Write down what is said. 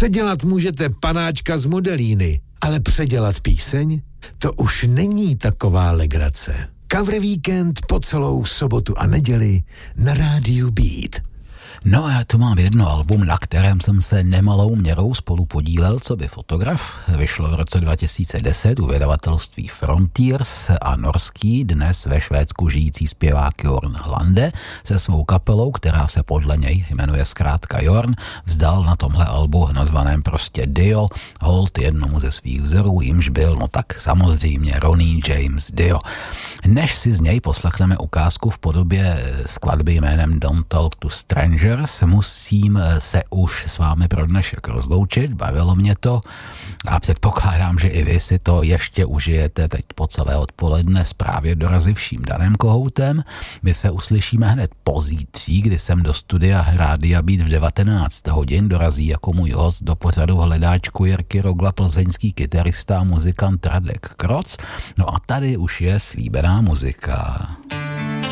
Předělat můžete panáčka z Modelíny, ale předělat píseň? To už není taková legrace. Cover Víkend po celou sobotu a neděli na rádiu Beat. No a já tu mám jedno album, na kterém jsem se nemalou měrou spolu podílel, co by fotograf. Vyšlo v roce 2010 u vydavatelství Frontiers a norský, dnes ve Švédsku žijící zpěvák Jorn Lande se svou kapelou, která se podle něj jmenuje zkrátka Jorn, vzdal na tomhle albu nazvaném prostě Dio hold jednomu ze svých vzorů, jimž byl, no tak samozřejmě Ronnie James Dio. Než si z něj poslechneme ukázku v podobě skladby jménem Don't Talk to Strangers, musím se už s vámi pro dnešek rozloučit, bavilo mě to a předpokládám, že i vy si to ještě užijete teď po celé odpoledne s právě dorazivším Danem Kohoutem. My se uslyšíme hned pozítří, kdy sem do studia Rádia Beat v 19 hodin dorazí jako můj host do pořadu hledáčku Jirky Rogla plzeňský kytarista a muzikant Radek Kroc. No a tady už je slíbená muzika.